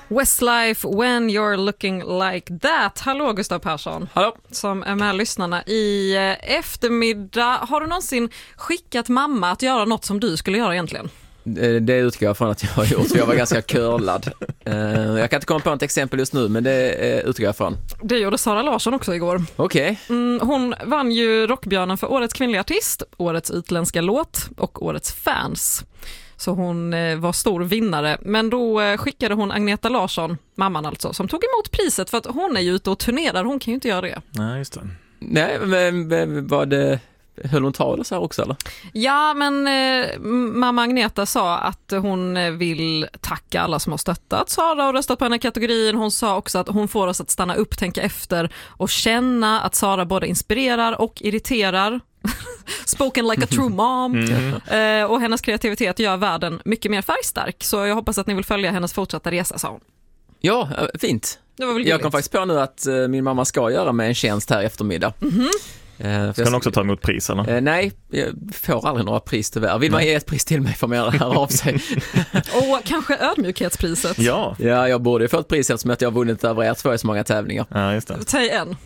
Westlife, when you're looking like that. Hallå Gustav Persson. Hallå. Som är med lyssnarna i eftermiddag. Har du någonsin skickat mamma att göra något som du skulle göra egentligen? Det utgår jag från att jag har gjort, för jag var ganska curlad. Jag kan inte komma på ett exempel just nu, men det utgår jag från. Det gjorde Sara Larsson också igår. Okej. Hon vann ju Rockbjörnen för årets kvinnliga artist, årets utländska låt och årets fans. Så hon var stor vinnare. Men då skickade hon Agneta Larsson, mamman alltså, som tog emot priset för att hon är ju ute och turnerar. Hon kan ju inte göra det. Nej, just det. Nej, men var det... Höll hon tal så här också eller? Ja, men mamma Agneta sa att hon vill tacka alla som har stöttat Sara och röstat på henne i kategorin. Hon sa också att hon får oss att stanna upp, tänka efter och känna att Sara både inspirerar och irriterar. Spoken like a true mom. Och hennes kreativitet gör världen mycket mer färgstark. Så jag hoppas att ni vill följa hennes fortsatta resa, sa hon. Ja, fint. Det var väl jag kom faktiskt på nu att min mamma ska göra mig en tjänst här eftermiddag. Ska hon också ta emot pris eller? Nej, jag får aldrig några pris tyvärr. Vill man ge ett pris till mig får man göra det här av sig. Och kanske ödmjukhetspriset. Ja, jag borde ju få ett pris eftersom att jag har vunnit över er två i så många tävlingar. Ja, just det. Säg en.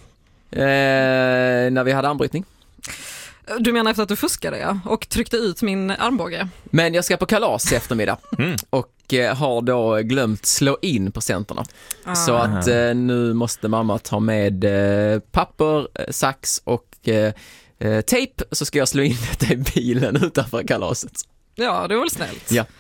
När vi hade armbrytning. Du menar efter att du fuskade, ja, och tryckte ut min armbåge? Men jag ska på kalas i eftermiddag och har då glömt slå in presenterna. Så att nu måste mamma ta med papper, sax och tejp, så ska jag slå in det i bilen utanför kalaset. Ja, det var väl snällt. Ja.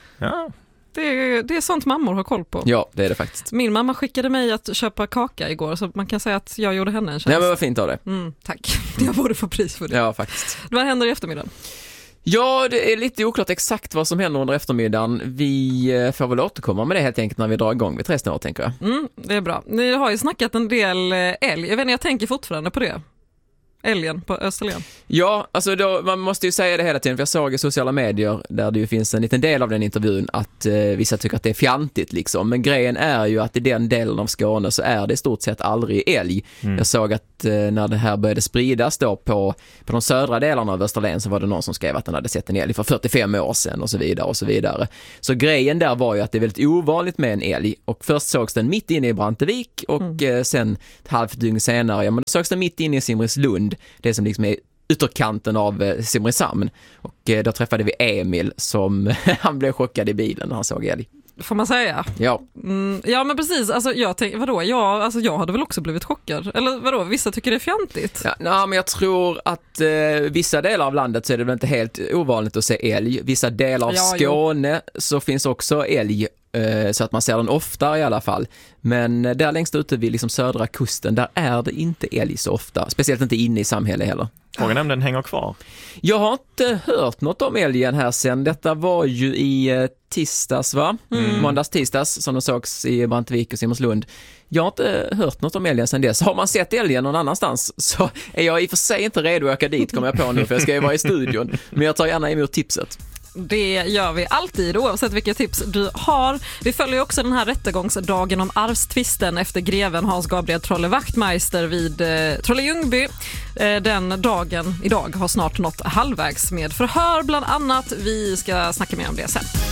Det är sånt mammor har koll på. Ja, det är det faktiskt. Min mamma skickade mig att köpa kaka igår, så man kan säga att jag gjorde henne en tjänst. Ja, men vad fint av det. Tack. Jag borde få pris för det. Ja, faktiskt. Vad händer i eftermiddag? Ja, det är lite oklart exakt vad som händer under eftermiddagen. Vi får väl återkomma med det helt enkelt när vi drar igång vid 3 år, tänker jag. Det är bra. Ni har ju snackat en del älg. Jag vet inte, jag tänker fortfarande på det. Älgen på Österlen. Ja, alltså då, man måste ju säga det hela tiden, för jag såg i sociala medier där det ju finns en liten del av den intervjun att vissa tycker att det är fjantigt liksom, men grejen är ju att i den delen av Skåne så är det i stort sett aldrig älg. Jag såg att när det här började spridas då på de södra delarna av Österlen, så var det någon som skrev att den hade sett en älg för 45 år sedan och så vidare och så vidare. Så grejen där var ju att det är väldigt ovanligt med en älg, och först sågs den mitt inne i Brantevik och sen ett halvt dygn senare, ja, men då sågs den mitt inne i Simrislund, det som liksom är ytterkanten av Simrishamn, och då träffade vi Emil som han blev chockad i bilen när han såg älg. Får man säga? Ja. Ja, men precis. Alltså, jag tänkte, vadå? Jag hade väl också blivit chockad. Eller vadå? Vissa tycker det är fjantigt. Ja, men jag tror att vissa delar av landet så är det väl inte helt ovanligt att se älg. Vissa delar av Skåne så finns också älg, så att man ser den ofta i alla fall. Men där längst ute vid liksom södra kusten, där är det inte älg så ofta. Speciellt inte inne i samhället heller. Frågan är om den hänger kvar. Jag har inte hört något om älgen här sen. Detta var ju i tisdags, va? Måndags, tisdags, som de sågs i Brantevik och Simmerslund. Jag har inte hört något om älgen sen dess. Har man sett älgen någon annanstans så är jag i och för sig inte redo att åka dit, kommer jag på nu, för jag ska ju vara i studion. Men jag tar gärna emot tipset. Det gör vi alltid, oavsett vilka tips du har. Vi följer också den här rättegångsdagen om arvstvisten efter greven Hans Gabriel Trolle Wachtmeister vid Trolle Ljungby. Den dagen idag har snart nått halvvägs med förhör bland annat. Vi ska snacka mer om det sen.